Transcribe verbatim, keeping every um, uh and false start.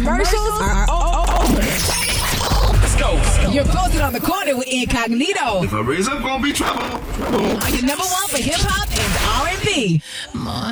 Commercials are open. Let's go. You're posted on the corner with Incognito. If I raise up, gonna be trouble. Are you number one for hip hop and R and B?